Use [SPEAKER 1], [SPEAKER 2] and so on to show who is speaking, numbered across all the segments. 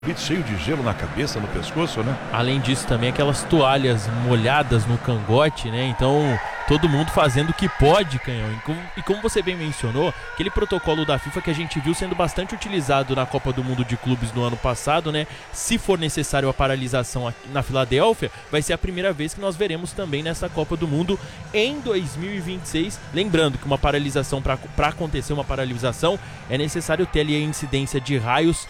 [SPEAKER 1] Cheio de gelo na cabeça, no pescoço, né?
[SPEAKER 2] Além disso também aquelas toalhas molhadas no cangote, né? Então todo mundo fazendo o que pode, Canhão. E como você bem mencionou, aquele protocolo da FIFA que a gente viu sendo bastante utilizado na Copa do Mundo de Clubes no ano passado, né? Se for necessário a paralisação aqui na Filadélfia, vai ser a primeira vez que nós veremos também nessa Copa do Mundo em 2026. Lembrando que uma paralisação, para acontecer uma paralisação, é necessário ter ali a incidência de raios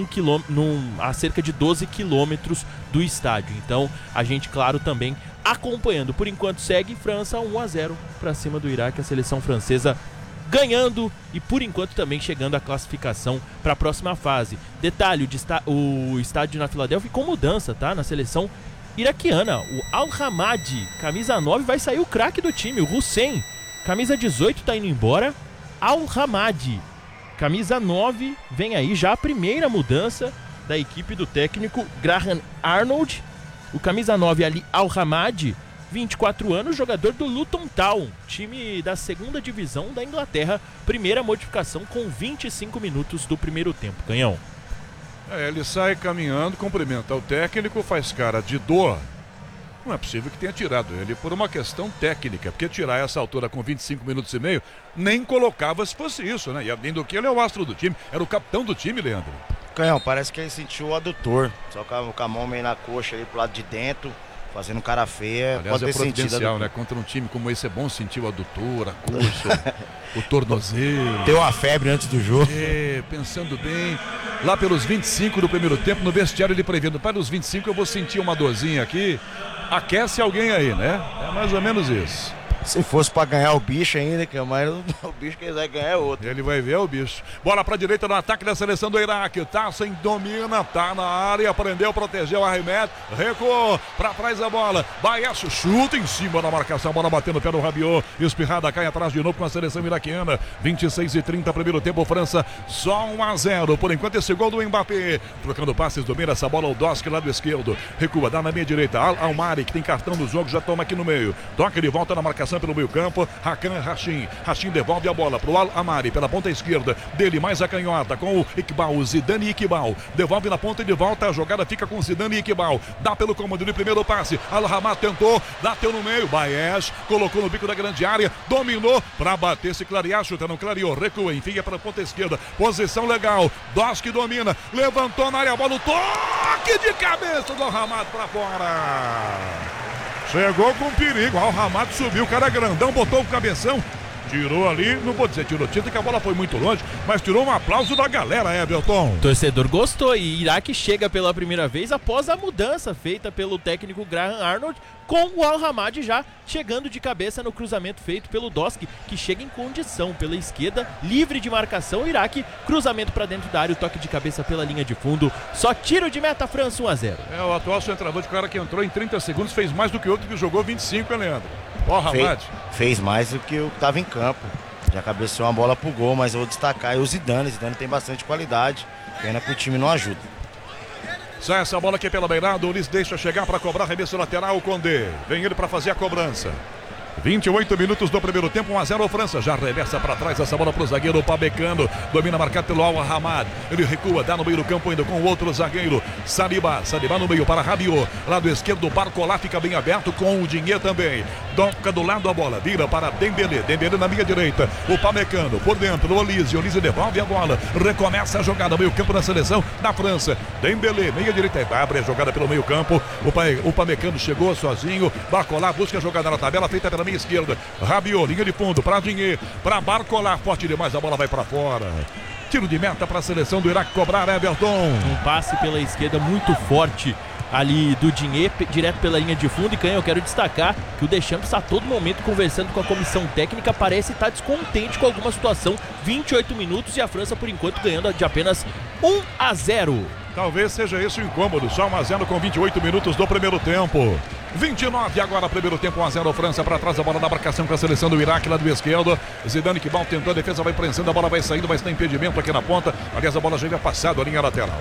[SPEAKER 2] a cerca de 12 quilômetros do estádio. Então a gente, claro, também acompanhando. Por enquanto segue França 1-0 para cima do Iraque, a seleção francesa ganhando e por enquanto também chegando à classificação para a próxima fase. Detalhe, o estádio na Filadélfia com mudança, tá? Na seleção iraquiana, o Al-Hamadi, camisa 9, vai sair o craque do time, o Hussein. Camisa 18 tá indo embora, Al-Hamadi. Camisa 9, vem aí já a primeira mudança da equipe do técnico Graham Arnold. O camisa 9 ali, Al-Hamadi, 24 anos, jogador do Luton Town, time da segunda divisão da Inglaterra. Primeira modificação com 25 minutos do primeiro tempo. Canhão.
[SPEAKER 1] Ele sai caminhando, cumprimenta o técnico, faz cara de dor. Não é possível que tenha tirado ele por uma questão técnica, porque tirar essa altura com 25 minutos e meio, nem colocava se fosse isso, né? E além do que, ele é o astro do time, era o capitão do time, Leandro.
[SPEAKER 3] Canhão, parece que ele sentiu o adutor, só com a mão meio na coxa ali pro lado de dentro, fazendo cara feia.
[SPEAKER 1] Aliás,
[SPEAKER 3] pode ter
[SPEAKER 1] providencial, né? Contra um time como esse é bom sentir o adutor, a coxa, o tornozelo.
[SPEAKER 3] Deu uma febre antes do jogo.
[SPEAKER 1] Pensando bem, lá pelos 25 do primeiro tempo, no vestiário ele prevendo, para os 25 eu vou sentir uma dorzinha aqui, aquece alguém aí, né? É mais ou menos isso.
[SPEAKER 3] Se fosse pra ganhar o bicho ainda, mas o bicho que ele vai ganhar é outro.
[SPEAKER 1] Ele vai ver o bicho. Bola pra direita no ataque da seleção do Iraque. Tassen domina, tá na área, prendeu, protegeu, arremete, recuou, pra trás a bola. Baesso chuta em cima da marcação, bola batendo o pé do Rabiot. Espirrada, cai atrás de novo com a seleção iraquiana. 26:30, primeiro tempo, França, só 1-0. Por enquanto, esse gol do Mbappé. Trocando passes, domina essa bola, o Dosk, lado esquerdo. Recua, dá na meia direita. Al-Mari, que tem cartão no jogo, já toma aqui no meio. Toca, ele volta na marcação pelo meio campo, Hakan Hashim. Hashim devolve a bola pro Al-Amari pela ponta esquerda, dele mais a canhota com o Iqbal, o Zidane Iqbal. Devolve na ponta e de volta, a jogada fica com o Zidane Iqbal. Dá pelo comando de primeiro passe, Al-Hamad tentou, bateu no meio, Baez colocou no bico da grande área, dominou pra bater, se clarear, chuta, não clareou, recua, enfia para a ponta esquerda, posição legal, Dosk domina, levantou na área, a bola, o toque de cabeça do Al-Hamad pra fora. Chegou com perigo, Al-Hamad subiu, o cara grandão, botou o cabeção, tirou ali, não vou dizer tirou tinta, que a bola foi muito longe, mas tirou um aplauso da galera, Everton.
[SPEAKER 2] O torcedor gostou e Iraque chega pela primeira vez após a mudança feita pelo técnico Graham Arnold, com o Al-Hamad já chegando de cabeça no cruzamento feito pelo Dosk, que chega em condição pela esquerda, livre de marcação. O Iraque, cruzamento para dentro da área, o toque de cabeça pela linha de fundo, só tiro de meta, França 1-0.
[SPEAKER 1] O atual centroavante, o cara que entrou em 30 segundos, fez mais do que outro que jogou 25, hein, Leandro? O Al-Hamad
[SPEAKER 3] fez mais do que o que estava em campo, já cabeceou uma bola pro gol, mas eu vou destacar aí o Zidane tem bastante qualidade, pena que o time não ajuda.
[SPEAKER 1] Sai essa bola aqui pela beirada, o Ulisses deixa chegar para cobrar, arremesso lateral, o Condé. Vem ele para fazer a cobrança. 28 minutos do primeiro tempo, 1-0 França, já reversa para trás essa bola para o zagueiro Pamecano, domina marcado pelo Al-Hamad, ele recua, dá no meio do campo ainda com o outro zagueiro, Saliba no meio para Rabiot, lado esquerdo, Barcola fica bem aberto com o Digne também, toca do lado a bola, vira para Dembélé na minha direita, o Pamecano por dentro, o Olise devolve a bola, recomeça a jogada, meio campo na seleção da França, Dembélé, meia direita, abre a jogada pelo meio campo, o Pamecano chegou sozinho, Barcola busca a jogada na tabela, feita pela minha esquerda, Rabiot, linha de fundo, para Digne, para Barcola, forte demais, a bola vai para fora. Tiro de meta para a seleção do Iraque cobrar, Everton.
[SPEAKER 2] Um passe pela esquerda muito forte ali do Digne, direto pela linha de fundo. E Canhão, eu quero destacar que o Deschamps está a todo momento conversando com a comissão técnica, parece estar descontente com alguma situação. 28 minutos e a França por enquanto ganhando de apenas 1-0.
[SPEAKER 1] Talvez seja esse o incômodo, só 1-0 com 28 minutos do primeiro tempo. 29 agora, primeiro tempo, 1-0 França, para trás a bola da marcação com a seleção do Iraque, lá do esquerdo. Zidane Iqbal tentou, a defesa vai prensando, a bola vai saindo, mas tem impedimento aqui na ponta. Aliás, a bola já havia passado a linha lateral.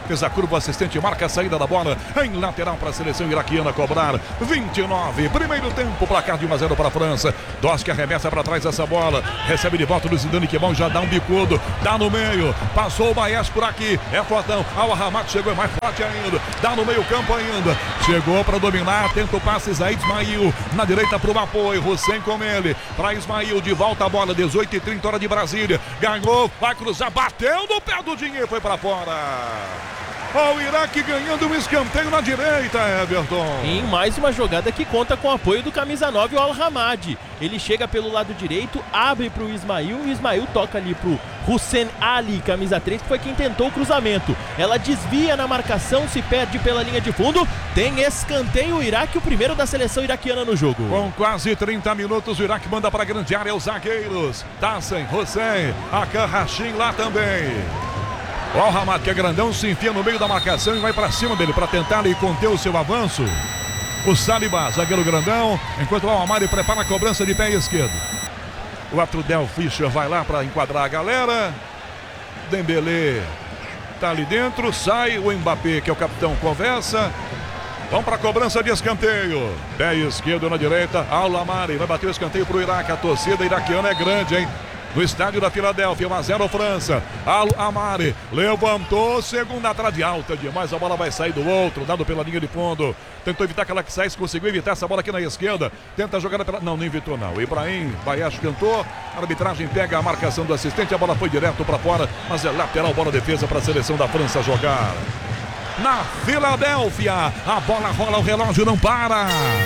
[SPEAKER 1] fez a curva, o assistente marca a saída da bola em lateral para a seleção iraquiana cobrar. 29, primeiro tempo, placar de 1-0 para a França. Dosk arremessa para trás essa bola, recebe de volta do Zidane, que bom, já dá um bicudo, dá no meio, passou o Baez por aqui, é fortão, Al-Hamad chegou, é mais forte ainda, dá no meio campo ainda, chegou para dominar, tenta o passe, Zaid Ismail, na direita para o apoio, Hussein com ele, para Ismail, de volta a bola, 18h30, hora de Brasília, ganhou, vai cruzar, bateu no pé do Dinheiro, foi para fora. O Iraque ganhando um escanteio na direita, Everton.
[SPEAKER 2] Em mais uma jogada que conta com o apoio do camisa 9, o Al-Hamad. Ele chega pelo lado direito, abre para o Ismail, e o Ismail toca ali para o Hussein Ali, camisa 3, que foi quem tentou o cruzamento. Ela desvia na marcação, se perde pela linha de fundo. Tem escanteio, o Iraque, o primeiro da seleção iraquiana no jogo.
[SPEAKER 1] Com quase 30 minutos, o Iraque manda para a grande área os zagueiros. Tassen, Hussein, Akan Hashim lá também. O Al-Hamad, que é grandão, se enfia no meio da marcação e vai para cima dele para tentar ali conter o seu avanço. O Saliba, zagueiro grandão, enquanto o Al-Hamad prepara a cobrança de pé esquerdo. O Atrudel Fischer vai lá para enquadrar a galera. Dembélé tá ali dentro, sai o Mbappé, que é o capitão, conversa. Vamos para a cobrança de escanteio. Pé esquerdo na direita, Al-Hamad vai bater o escanteio para o Iraque. A torcida iraquiana é grande, hein? No estádio da Filadélfia, 1-0 França. Al-Hamad levantou, segunda trave alta demais, a bola vai sair do outro, dado pela linha de fundo. Tentou evitar que ela que saísse, conseguiu evitar essa bola aqui na esquerda. Tenta a jogada pela... Não evitou não. O Ibrahim Baez tentou, a arbitragem pega a marcação do assistente, a bola foi direto para fora, mas é lateral, bola defesa para a seleção da França jogar. Na Filadélfia, a bola rola, o relógio não para.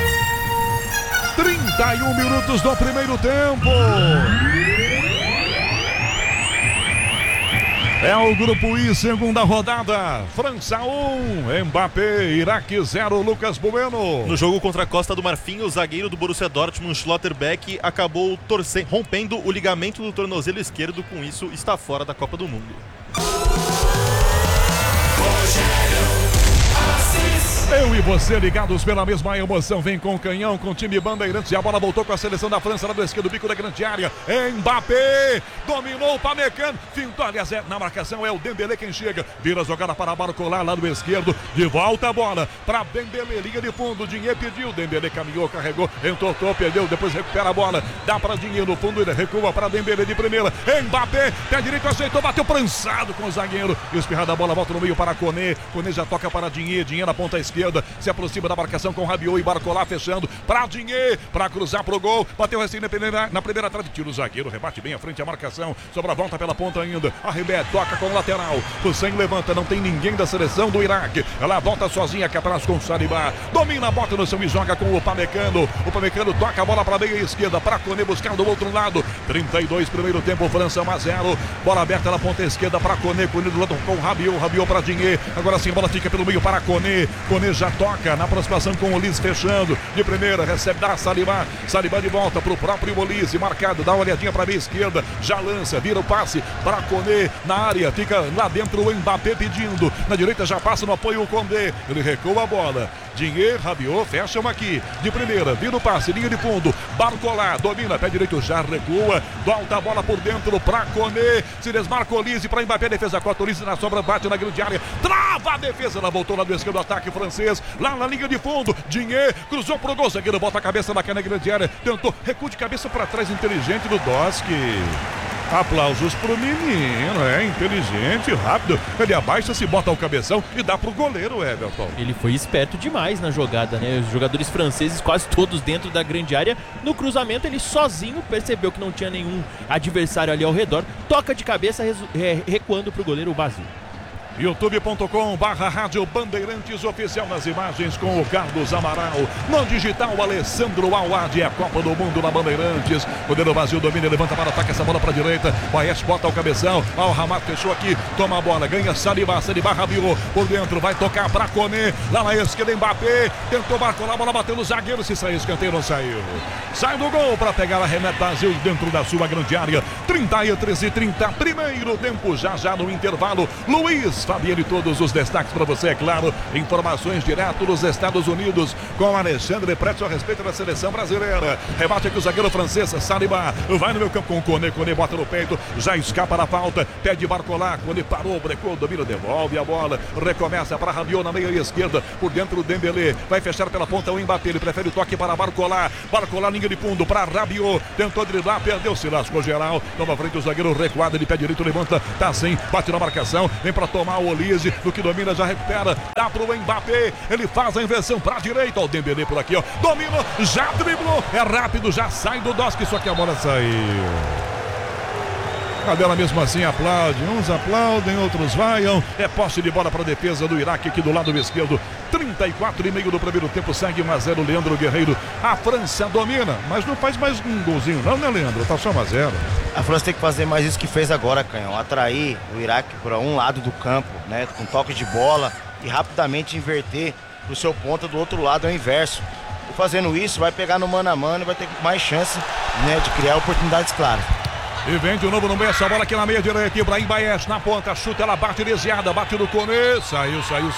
[SPEAKER 1] 31 minutos do primeiro tempo. É o grupo I, segunda rodada. França 1, Mbappé, Iraque 0, Lucas Bueno.
[SPEAKER 4] No jogo contra a Costa do Marfim, o zagueiro do Borussia Dortmund, Schlotterbeck, acabou rompendo o ligamento do tornozelo esquerdo. Com isso, está fora da Copa do Mundo.
[SPEAKER 1] Eu e você ligados pela mesma emoção, vem com o canhão, com o time Bandeirantes, e a bola voltou com a seleção da França, lá do esquerdo, bico da grande área, Mbappé, dominou o Pamecano, fintou, aliás, na marcação é o Dembélé quem chega, vira a jogada para Barcola, lá do esquerdo, de volta a bola para Dembélé, linha de fundo, Dinheiro pediu, Dembélé caminhou, carregou, entortou, perdeu, depois recupera a bola, dá para Dinheiro no fundo, ele recua para Dembélé de primeira, Mbappé, pé direito, aceitou, bateu prensado com o zagueiro, espirrada a bola, volta no meio para Koné, Koné já toca para Dinheiro, Dinheiro na ponta esquerda, se aproxima da marcação com Rabiot e Barcola fechando para Dinheiro, para cruzar pro gol, bateu assim na primeira trave, tira o zagueiro, rebate bem à frente a marcação, sobra a volta pela ponta ainda, arremete, toca com o lateral, Hussein levanta, não tem ninguém da seleção do Iraque, ela volta sozinha aqui atrás com o Saliba, domina a bota no chão e joga com o Pamecano toca a bola para a meia esquerda, para Koné buscar do outro lado, 32 primeiro tempo, França 1-0, bola aberta na ponta esquerda para Koné do lado com o Rabiot para Dinheiro, agora sim a bola fica pelo meio para Koné já toca na aproximação com o Olise fechando de primeira, recebe da Saliba de volta para o próprio Olise, marcado, dá uma olhadinha para a meia esquerda, já lança, vira o passe para Koné na área, fica lá dentro o Mbappé pedindo, na direita já passa no apoio o Koné, ele recua a bola, Dinheiro, Rabiot, fecham aqui, de primeira, vira o passe, linha de fundo, Barcola, domina, pé direito, já recua, volta a bola por dentro para Koné, se desmarca o Olise para Mbappé, defesa corta, Olise na sobra, bate na grande área, trava a defesa, ela voltou lá do esquerdo, ataque francês, lá na linha de fundo, Dinheiro, cruzou pro gol, zagueiro bota a cabeça na grande área, tentou, recuo de cabeça para trás, inteligente do Dosk. Aplausos pro menino, inteligente, rápido, ele abaixa, se bota o cabeção e dá pro goleiro, Everton.
[SPEAKER 2] Ele foi esperto demais na jogada, né? Os jogadores franceses quase todos dentro da grande área, no cruzamento ele sozinho percebeu que não tinha nenhum adversário ali ao redor, toca de cabeça recuando pro goleiro Bazil.
[SPEAKER 1] youtube.com/Rádio Bandeirantes Oficial, nas imagens com o Carlos Amaral, no digital Alessandro Awad, a Copa do Mundo na Bandeirantes, goleiro Brasil domina, levanta para ataque, essa bola para a direita, Baez bota o cabeção, Al-Hamad fechou aqui, toma a bola, ganha Saliba Rabiot, por dentro, vai tocar para Koné, lá na esquerda Mbappé, tentou marcar a bola, bateu no zagueiro, se saiu, escanteio, não saiu, sai do gol para pegar a remeta Brasil dentro da sua grande área, 33-30, primeiro tempo, já no intervalo, Luiz Luiz Fabiano, todos os destaques para você, é claro. Informações direto dos Estados Unidos com Alexandre Pretzel a respeito da seleção brasileira. Rebate aqui o zagueiro francês, Saliba. Vai no meu campo com o Koné. Koné bota no peito, já escapa da falta. Pede Barcola. Koné parou, brecou, domina, devolve a bola. Recomeça para Rabiot na meia esquerda. Por dentro o Dembélé. Vai fechar pela ponta o Mbappé. Ele prefere o toque para Barcola. Barcola, linha de fundo para Rabiot. Tentou driblar, perdeu, se lascou geral. Toma frente o zagueiro recuado. Ele pé direito, levanta, tá assim, bate na marcação. Vem para tomar o Olise. No que domina, já recupera. Dá pro Mbappé. Ele faz a inversão para a direita. O Dembélé por aqui, ó. Domina, já driblou. É rápido, já sai do Dosk. Só que a bola saiu. Cadela mesmo assim aplaude. Uns aplaudem, outros vaiam. É posse de bola para a defesa do Iraque aqui do lado esquerdo. 34,5 do primeiro tempo. Segue 1-0 Leandro Guerreiro. A França domina, mas não faz mais um golzinho não, né, Leandro? Tá só 1-0.
[SPEAKER 3] A França tem que fazer mais isso que fez agora, Canhão. Atrair o Iraque para um lado do campo, né? Com toque de bola e rapidamente inverter pro seu ponta do outro lado, é o inverso. E fazendo isso, vai pegar no mano a mano e vai ter mais chance, né, de criar oportunidades claras.
[SPEAKER 1] E vem de novo no meio essa bola aqui na meia direita. Ibrahim Baez na ponta, chuta, ela bate desviada, bate no Koné. Saiu.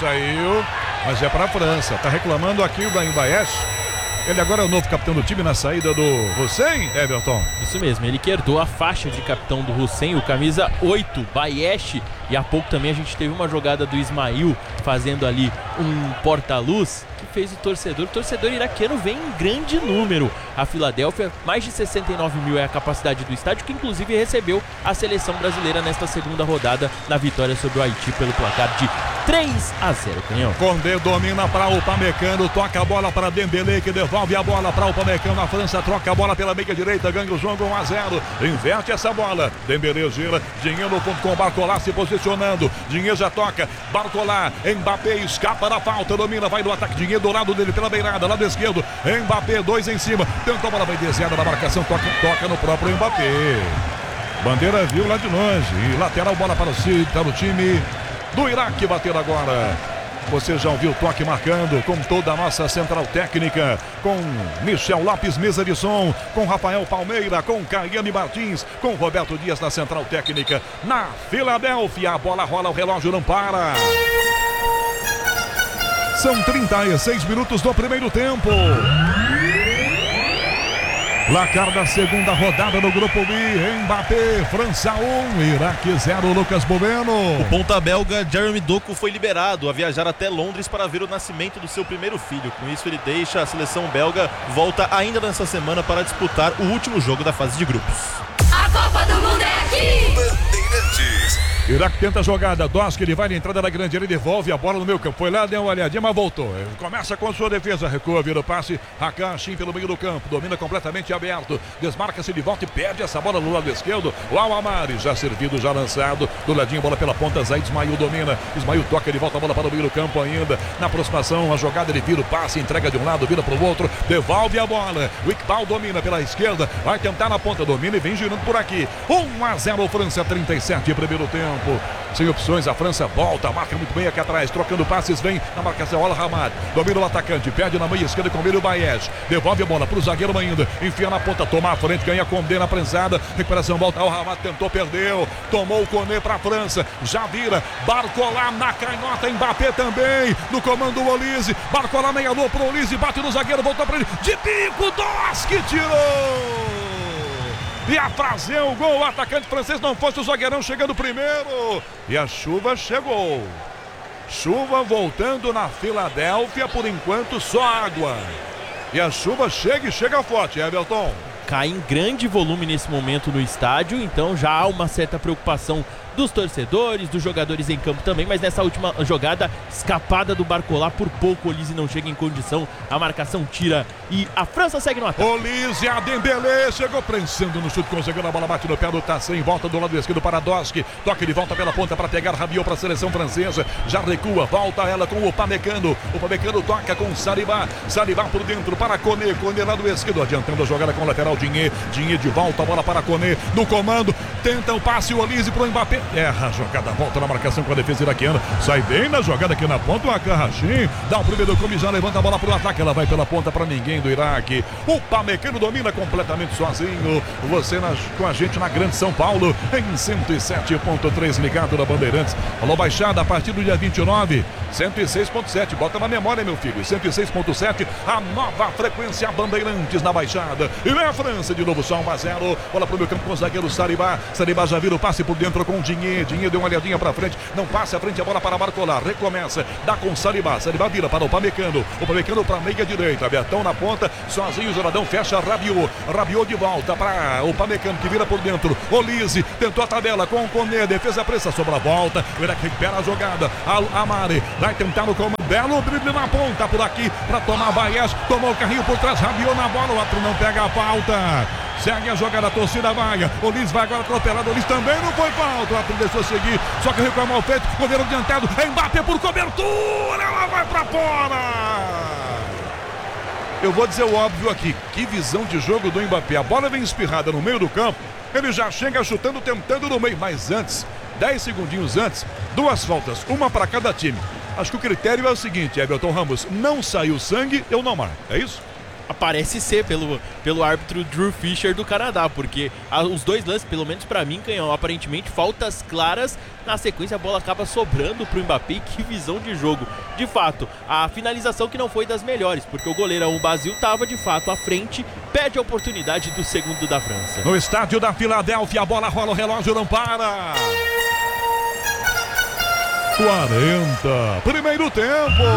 [SPEAKER 1] Mas é pra França. Tá reclamando aqui o Ibrahim Baez. Ele agora é o novo capitão do time na saída do Hussein, Everton.
[SPEAKER 2] Isso mesmo, ele que herdou a faixa de capitão do Hussein, o camisa 8, Bayesh. E há pouco também a gente teve uma jogada do Ismail fazendo ali um porta-luz que fez o torcedor iraquiano vem em grande número a Filadélfia. Mais de 69 mil é a capacidade do estádio, que inclusive recebeu a seleção brasileira nesta segunda rodada na vitória sobre o Haiti pelo placar de 3-0, Canhão.
[SPEAKER 1] Condé domina para o Upamecano, toca a bola para Dembélé, que devolve a bola para o Upamecano. A França troca a bola pela meia direita, ganha o jogo 1-0. Inverte essa bola. Dembélé gira, Dinheiro no fundo com o Barcola se posicionando. Dinheiro já toca, Barcola, Mbappé escapa da falta, domina, vai no ataque. Dinheiro do lado dele pela beirada, lado esquerdo. Mbappé, 2 em cima. Tentou a bola, vai desviada na marcação, toca no próprio Mbappé. Bandeira viu lá de longe. E lateral, bola para o time do Iraque bater agora. Você já ouviu o toque marcando com toda a nossa central técnica, com Michel Lopes, mesa de som, com Rafael Palmeira, com Caiane Martins, com Roberto Dias na central técnica. Na Filadélfia, a bola rola, o relógio não para. São 36 minutos do primeiro tempo. Placar da segunda rodada no Grupo B. Mbappé, França 1, Iraque 0, Lucas Boveno.
[SPEAKER 4] O ponta belga Jeremy Doku foi liberado a viajar até Londres para ver o nascimento do seu primeiro filho. Com isso, ele deixa a seleção belga, volta ainda nessa semana para disputar o último jogo da fase de grupos.
[SPEAKER 5] A Copa do Mundo é aqui!
[SPEAKER 1] Bandeirantes. Iraque tenta a jogada, Dosk, ele vai na entrada da grande área, devolve a bola no meio campo. Foi lá, deu uma olhadinha, mas voltou. Ele começa com sua defesa, recua, vira o passe. Hakan Hashim pelo meio do campo, domina completamente aberto. Desmarca-se de volta e perde essa bola no lado esquerdo. O Al-Amari, já servido, já lançado. Do ladinho, bola pela ponta, Zaid Ismail domina. Ismail toca, ele volta a bola para o meio do campo ainda. Na aproximação, a jogada, ele vira o passe, entrega de um lado, vira para o outro. Devolve a bola. O Iqbal domina pela esquerda, vai tentar na ponta, domina e vem girando por aqui. 1-0, França 37, primeiro tempo. Sem opções, a França volta, marca muito bem aqui atrás, trocando passes, vem na marcação, Al Hamad, domina o atacante, perde na meia esquerda com o Baez, devolve a bola para o zagueiro ainda, enfia na ponta, toma a frente, ganha Condé na prensada, recuperação, volta, Al Hamad tentou, perdeu, tomou o Koné para a França, já vira, Barcola na canhota, Mbappé também, no comando o Olise, Barcola meia lua para o Olise, bate no zagueiro, voltou para ele, de bico, Dosk tirou! Ia fazer o gol, o atacante francês, não fosse o zagueirão chegando primeiro. E a chuva chegou. Chuva voltando na Filadélfia, por enquanto só água. E a chuva chega e chega forte, Everton.
[SPEAKER 2] Cai em grande volume nesse momento no estádio, então já há uma certa preocupação dos torcedores, dos jogadores em campo também, mas nessa última jogada, escapada do Barcola, por pouco o Olise não chega em condição, a marcação tira e a França segue no ataque.
[SPEAKER 1] Olise, a Dembélé chegou prensando no chute, conseguindo a bola, bate no pé do Tassin, volta do lado esquerdo para Dosk, toque de volta pela ponta para pegar Rabiot para a seleção francesa, já recua, volta ela com o Upamecano toca com Saliba por dentro para Koné, Koné lado esquerdo, adiantando a jogada com o lateral o Dinhe de volta, a bola para Koné, no comando, tenta o passe, o Olise pro Mbappé, erra a jogada, volta na marcação com a defesa iraquiana, sai bem na jogada aqui na ponta, o Hakan Rashim, dá o primeiro come, já levanta a bola pro ataque, ela vai pela ponta para ninguém do Iraque, o Pamecano domina completamente sozinho, você com a gente na Grande São Paulo, em 107.3, ligado na Bandeirantes, alô Baixada, a partir do dia 29, 106.7, bota na memória, meu filho, 106.7, a nova frequência Bandeirantes na Baixada, e vem a França de novo, só 1-0, bola pro meu campo com o zagueiro Saribá já vira o passe por dentro com o Dinhe deu uma olhadinha pra frente, não passa à frente, a bola para Barcola, recomeça, dá com o Saribá vira para o Pamecano pra meia direita, Betão na ponta, sozinho o Joradão fecha, Rabiot de volta para o Pamecano que vira por dentro, Olise, tentou a tabela com o Koné, defesa pressa, sobra a volta, o Iraque recupera a jogada, Amari vai tentar no comando, belo drible na ponta por aqui, para tomar Baez, tomou o carrinho por trás, Rabiot na bola, o outro não pega a pauta, segue a jogada, a torcida vai, Olise vai agora atropelado, Olise também não foi falta, o outro deixou seguir, só que o recuo é mal feito, goleiro adiantado, Mbappé por cobertura, ela vai para fora. Eu vou dizer o óbvio aqui, que visão de jogo do Mbappé, a bola vem espirrada no meio do campo, ele já chega chutando, tentando no meio, mas antes, 10 segundinhos antes, 2 faltas, uma para cada time. Acho que o critério é o seguinte, Everton Ramos, não saiu sangue, eu não marco, é isso?
[SPEAKER 2] Parece ser pelo árbitro Drew Fisher do Canadá, porque os dois lances, pelo menos pra mim, Canhão, aparentemente faltas claras, na sequência a bola acaba sobrando pro Mbappé, que visão de jogo. De fato, a finalização que não foi das melhores, porque o goleirão Basil estava de fato à frente, perde a oportunidade do segundo da França.
[SPEAKER 1] No estádio da Filadélfia, a bola rola, o relógio não para. 40, primeiro tempo.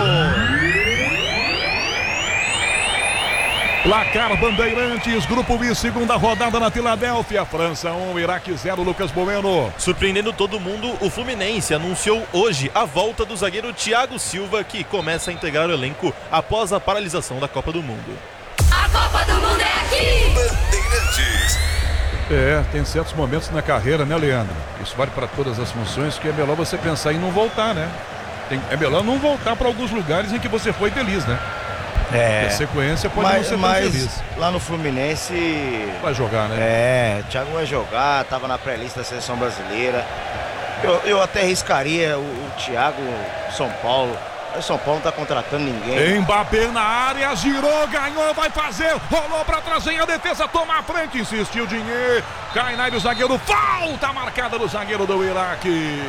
[SPEAKER 1] Placar Bandeirantes, Grupo B, segunda rodada na Filadélfia. França 1, Iraque 0, Lucas Bueno.
[SPEAKER 4] Surpreendendo todo mundo, o Fluminense anunciou hoje a volta do zagueiro Thiago Silva, que começa a integrar o elenco após a paralisação da Copa do Mundo.
[SPEAKER 5] A Copa do Mundo é aqui!
[SPEAKER 6] Bandeirantes.
[SPEAKER 1] Tem certos momentos na carreira, né, Leandro? Isso vale para todas as funções, que é melhor você pensar em não voltar, né? É melhor não voltar para alguns lugares em que você foi feliz, né? A sequência pode não ser tão feliz.
[SPEAKER 3] Lá no Fluminense
[SPEAKER 1] vai jogar, né?
[SPEAKER 3] O Thiago vai jogar, tava na pré-lista da seleção brasileira. Eu até arriscaria o Thiago São Paulo. O São Paulo não tá contratando ninguém.
[SPEAKER 1] Mbappé na área, girou, ganhou, vai fazer, rolou pra trás, a defesa, toma a frente, insistiu Dinhe, cai na área o zagueiro, falta marcada do zagueiro do Iraque.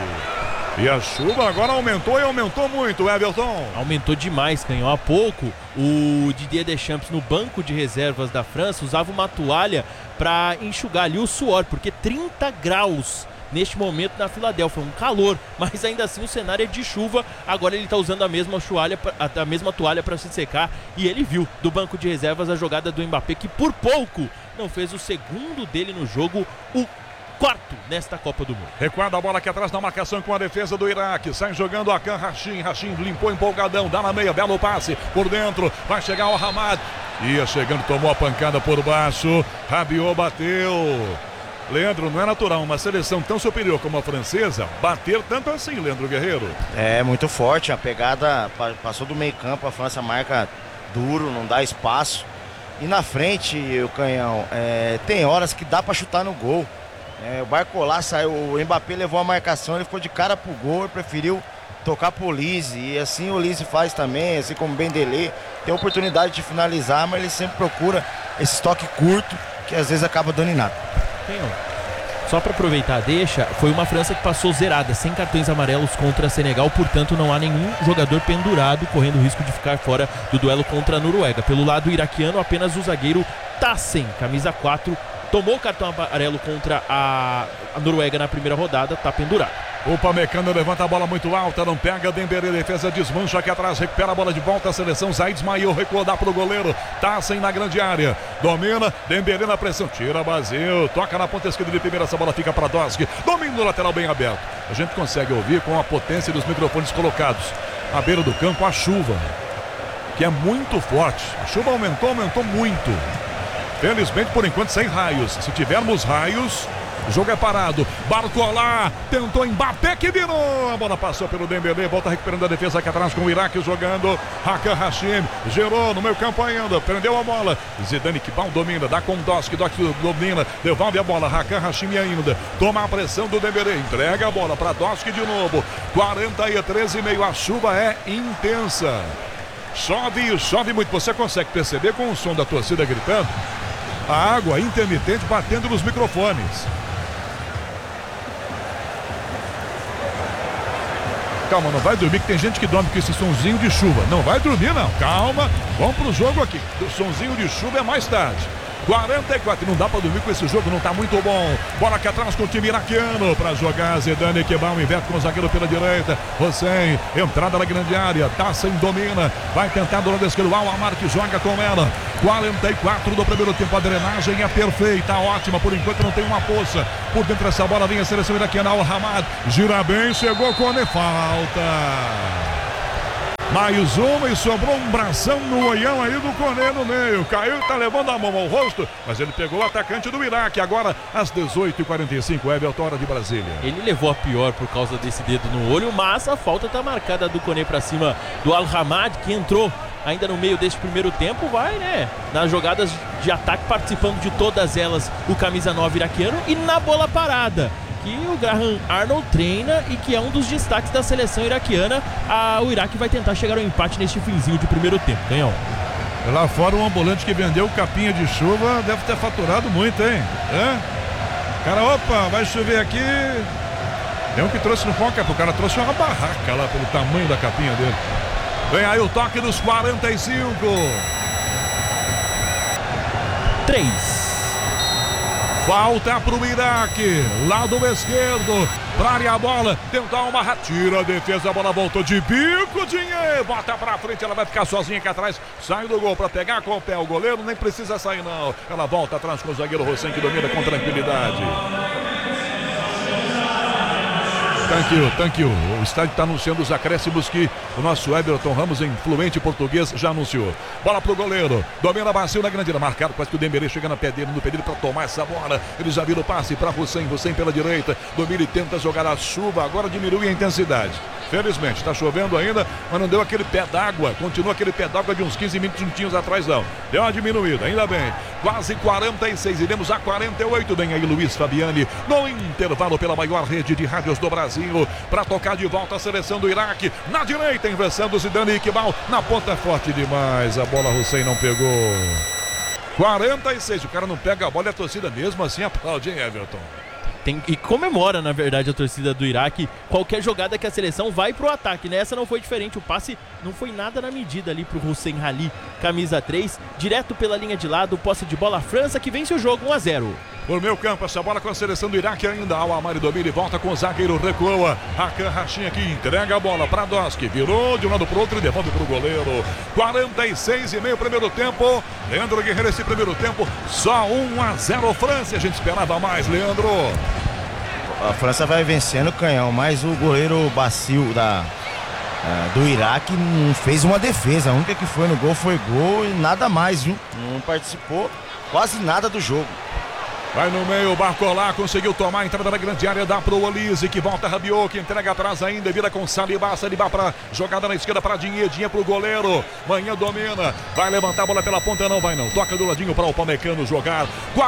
[SPEAKER 1] E a chuva agora aumentou e aumentou muito, Everton.
[SPEAKER 2] Aumentou demais, Canhão. Há pouco, o Didier Deschamps, no banco de reservas da França, usava uma toalha para enxugar ali o suor, porque 30 graus neste momento na Filadélfia, um calor, mas ainda assim o cenário é de chuva. Agora ele está usando a mesma toalha para se secar, e ele viu do banco de reservas a jogada do Mbappé, que por pouco não fez o segundo dele no jogo, o quarto nesta Copa do Mundo.
[SPEAKER 1] Recuada a bola aqui atrás na marcação com a defesa do Iraque. Sai jogando a Hakan Rashim. Rashim limpou empolgadão, dá na meia, belo passe por dentro. Vai chegar o Hamad. Ia chegando, tomou a pancada por baixo. Rabiot bateu. Leandro, não é natural uma seleção tão superior como a francesa bater tanto assim, Leandro Guerreiro.
[SPEAKER 3] É muito forte, a pegada passou do meio campo, a França marca duro, não dá espaço. E na frente, o Canhão, tem horas que dá para chutar no gol. O Barcola saiu, o Mbappé levou a marcação, ele ficou de cara pro gol e preferiu tocar pro Olise. E assim o Olise faz também, assim como o Bendelé. Tem oportunidade de finalizar, mas ele sempre procura esse toque curto, que às vezes acaba dando em nada.
[SPEAKER 2] Só para aproveitar a deixa, foi uma França que passou zerada, sem cartões amarelos contra Senegal, portanto não há nenhum jogador pendurado, correndo o risco de ficar fora do duelo contra a Noruega. Pelo lado iraquiano, apenas o zagueiro Tassen, camisa 4, tomou o cartão amarelo contra a Noruega na primeira rodada, tá pendurado.
[SPEAKER 1] O Pamecano levanta a bola muito alta, não pega, Dembélé, defesa desmancha aqui atrás, recupera a bola de volta, a seleção, Zaid Ismail, recua, dá pro goleiro, Tassen na grande área, domina, Dembélé na pressão, tira Basil, toca na ponta esquerda de primeira, essa bola fica para Dosk, domina no lateral bem aberto. A gente consegue ouvir com a potência dos microfones colocados à beira do campo a chuva, que é muito forte, a chuva aumentou muito. Felizmente, por enquanto, sem raios. Se tivermos raios, O jogo é parado. Barcola tentou Mbappé que virou. A bola passou pelo Dembélé. Volta recuperando a defesa aqui atrás com o Iraque jogando. Hakan Hashim gerou no meio campo ainda. Prendeu a bola. Zidane Kibal domina. Dá com Dosk. Dosk domina. Devolve a bola. Hakan Hashim ainda. Toma a pressão do Dembélé. Entrega a bola para Dosk de novo. 43,5. A chuva é intensa. Chove muito. Você consegue perceber com o som da torcida gritando? A água intermitente batendo nos microfones. Calma, não vai dormir que tem gente que dorme com esse sonzinho de chuva. Não vai dormir não, calma. Vamos pro jogo aqui. O sonzinho de chuva é mais tarde. 44, não dá pra dormir com esse jogo, não tá muito bom. Bola aqui atrás com o time iraquiano pra jogar. Zidane Kibal inverte com o zagueiro pela direita. Hossein, entrada na grande área. Taça domina, vai tentar do lado esquerdo. Al-Amar que joga com ela. 44 do primeiro tempo, a drenagem é perfeita, ótima. Por enquanto não tem uma poça. Por dentro dessa bola vem a seleção iraquiana. Al-Hamad gira bem, chegou com a falta. Mais uma e sobrou um bração no olhão aí do Koné no meio. Caiu, tá levando a mão ao rosto, mas ele pegou o atacante do Iraque. Agora às 18h45, Everton, hora de Brasília.
[SPEAKER 2] Ele levou a pior por causa desse dedo no olho, mas a falta tá marcada do Koné pra cima do Al-Hamad, que entrou ainda no meio deste primeiro tempo. Vai, né, nas jogadas de ataque, participando de todas elas, o camisa 9 iraquiano. E na bola parada, que o Graham Arnold treina e que é um dos destaques da seleção iraquiana, o Iraque vai tentar chegar ao empate neste finzinho de primeiro tempo. Canhão.
[SPEAKER 1] Lá fora, um ambulante que vendeu capinha de chuva deve ter faturado muito, hein? Cara, opa, vai chover aqui. Tem um que trouxe no foco, o cara trouxe uma barraca lá pelo tamanho da capinha dele. Vem aí o toque dos 45.
[SPEAKER 2] 3.
[SPEAKER 1] Falta para o Iraque, lado esquerdo, para área a bola, tentar uma ratira, a defesa, a bola voltou de bico, dinheiro, bota para frente, ela vai ficar sozinha aqui atrás, sai do gol para pegar com o pé, o goleiro nem precisa sair não, ela volta atrás com o zagueiro Hossein que domina com tranquilidade. Thank you. O estádio está anunciando os acréscimos que o nosso Everton Ramos, em fluente português, já anunciou. Bola pro goleiro, domina vazio na grande área, marcado, quase que o Dembélé chega no pé dele para tomar essa bola. Ele já vira o passe para Hossein pela direita, domina e tenta jogar a chuva, agora diminui a intensidade. Felizmente, está chovendo ainda, mas não deu aquele pé d'água, continua aquele pé d'água de uns 15 minutinhos atrás não. Deu uma diminuída, ainda bem. Quase 46, iremos a 48, vem aí Luiz Fabiani, no intervalo pela maior rede de rádios do Brasil, para tocar de volta a seleção do Iraque, na direita, inversão do Zidane Kibal, na ponta forte demais, a bola Hossein não pegou. 46, o cara não pega a bola e a torcida mesmo assim aplaude, hein, Everton?
[SPEAKER 2] E comemora, na verdade, a torcida do Iraque qualquer jogada que a seleção vai pro ataque, né? Essa não foi diferente, o passe não foi nada na medida ali pro Hossein Ali, camisa 3, direto pela linha de lado, posse de bola, França que vence o jogo 1-0.
[SPEAKER 1] Por meio campo, essa bola com a seleção do Iraque ainda. Al-Amar domina e volta com o zagueiro, recua. Hakan Hashim aqui, entrega a bola para Dosk. Virou de um lado para o outro e devolve para o goleiro. 46,5 primeiro tempo. Leandro Guerreiro, esse primeiro tempo, só 1-0 França. A gente esperava mais, Leandro.
[SPEAKER 3] A França vai vencendo, Canhão, mas o goleiro Basil do Iraque não fez uma defesa. A única que foi no gol foi gol e nada mais, viu? Não participou quase nada do jogo.
[SPEAKER 1] Vai no meio, o Barcola conseguiu tomar a entrada da grande área, dá pro Olise, que volta Rabiot, que entrega atrás ainda, vira com Saliba para jogada na esquerda para Dinhe pro goleiro, Manhã domina, vai levantar a bola pela ponta, não vai não, toca do ladinho para o Pamecano jogar,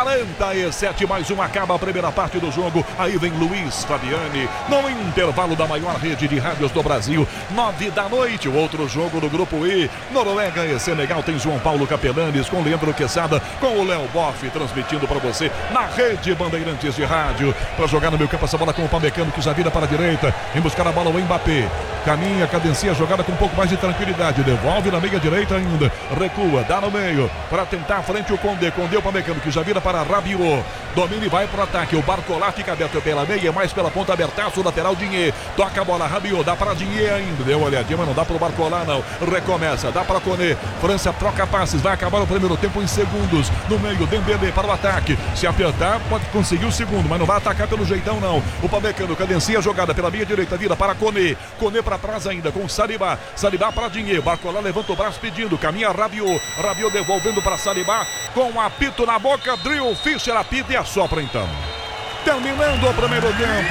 [SPEAKER 1] 47 mais um, acaba a primeira parte do jogo, aí vem Luiz Fabiani, no intervalo da maior rede de rádios do Brasil, 9 da noite, o outro jogo do grupo I, Noruega e Senegal, tem João Paulo Capelanes com Leandro Quesada, com o Léo Boff, transmitindo para você, na rede Bandeirantes de rádio, para jogar no meio campo essa bola com o Pamecano que já vira para a direita, em buscar a bola o Mbappé, caminha, cadencia a jogada com um pouco mais de tranquilidade, devolve na meia direita ainda, recua, dá no meio, para tentar frente o Condé, o Pamecano que já vira para Rabiot, domina e vai para o ataque, o Barcola fica aberto pela meia, mais pela ponta abertaço, lateral Dinhe, toca a bola, Rabiot, dá para Dinhe ainda, deu uma olhadinha, mas não dá para o Barcola não, recomeça, dá para Koné, França troca passes, vai acabar o primeiro tempo em segundos, no meio, Dembélé para o ataque, se apertar, pode conseguir o segundo, mas não vai atacar pelo jeitão não, o Pamecano cadencia a jogada pela meia direita, vira para Koné para trás ainda com Saliba para Dinhe, Barcola levanta o braço pedindo, caminha Rabiot devolvendo para Saliba, com um apito na boca, Drill Fischer apita e assopra então. terminando o primeiro tempo.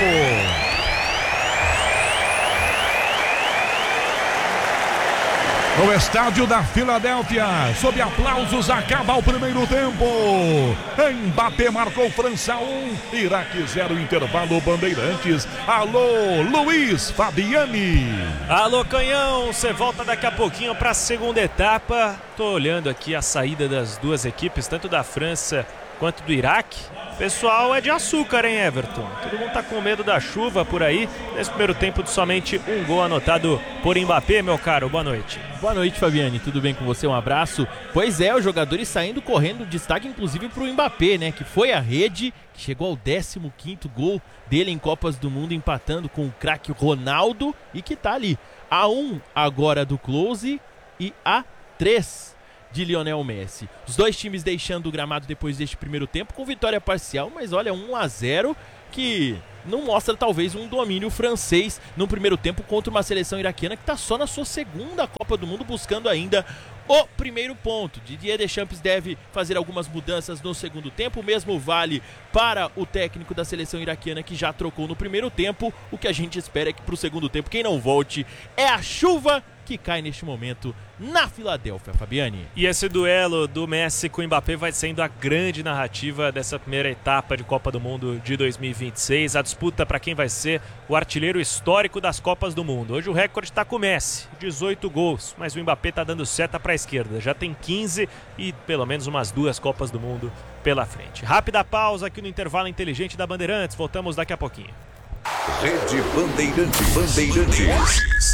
[SPEAKER 1] No estádio da Filadélfia, sob aplausos, acaba o primeiro tempo. Mbappé marcou, França 1, Iraque 0, intervalo Bandeirantes. Alô, Luiz Fabiani.
[SPEAKER 6] Alô, Canhão, você volta daqui a pouquinho para a segunda etapa. Tô olhando aqui a saída das duas equipes, tanto da França quanto do Iraque. Pessoal, é de açúcar, hein, Everton? Todo mundo tá com medo da chuva por aí. Nesse primeiro tempo de somente um gol anotado por Mbappé, meu caro. Boa noite.
[SPEAKER 2] Boa noite, Fabiane. Tudo bem com você? Um abraço. Pois é, os jogadores saindo correndo. Destaque, inclusive, pro Mbappé, né? Que foi à rede, que chegou ao 15º gol dele em Copas do Mundo, empatando com o craque Ronaldo. E que tá ali. A1 agora do Klose e A3 de Lionel Messi. Os dois times deixando o gramado depois deste primeiro tempo com vitória parcial, mas olha, 1-0 que não mostra talvez um domínio francês no primeiro tempo contra uma seleção iraquiana que está só na sua segunda Copa do Mundo buscando ainda o primeiro ponto. Didier Deschamps deve fazer algumas mudanças no segundo tempo, o mesmo vale para o técnico da seleção iraquiana que já trocou no primeiro tempo. O que a gente espera é que para o segundo tempo quem não volte é a chuva que cai neste momento na Filadélfia, Fabiane.
[SPEAKER 6] E esse duelo do Messi com o Mbappé vai sendo a grande narrativa dessa primeira etapa de Copa do Mundo de 2026. A disputa para quem vai ser o artilheiro histórico das Copas do Mundo. Hoje o recorde está com o Messi, 18 gols, mas o Mbappé está dando seta para a esquerda. Já tem 15 e pelo menos umas 2 Copas do Mundo pela frente. Rápida pausa aqui no intervalo inteligente da Bandeirantes. Voltamos daqui a pouquinho.
[SPEAKER 7] Rede Bandeirantes.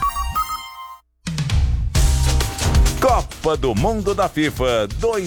[SPEAKER 7] Copa do Mundo da FIFA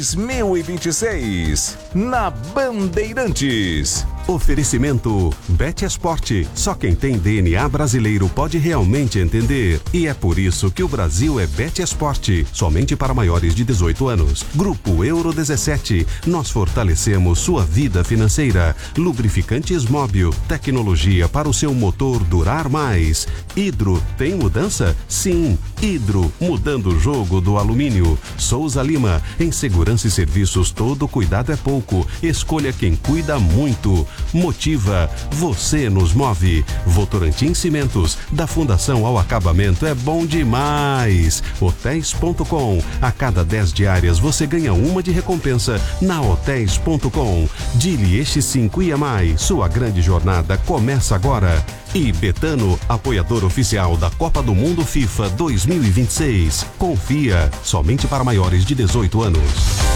[SPEAKER 7] 2026 na Bandeirantes.
[SPEAKER 8] Oferecimento Bet Esporte. Só quem tem DNA brasileiro pode realmente entender. E é por isso que o Brasil é Bet Esporte. Somente para maiores de 18 anos. Grupo Euro 17. Nós fortalecemos sua vida financeira. Lubrificantes Móbil. Tecnologia para o seu motor durar mais. Hidro. Tem mudança? Sim. Hidro. Mudando o jogo do alumínio. Souza Lima. Em segurança e serviços todo cuidado é pouco. Escolha quem cuida muito. Motiva, você nos move. Votorantim Cimentos, da fundação ao acabamento é bom demais. Hotéis.com, a cada 10 diárias você ganha uma de recompensa na Hotéis.com. Dilieste 5 IMAI, sua grande jornada começa agora. E Betano, apoiador oficial da Copa do Mundo FIFA 2026. Confia, somente para maiores de 18 anos.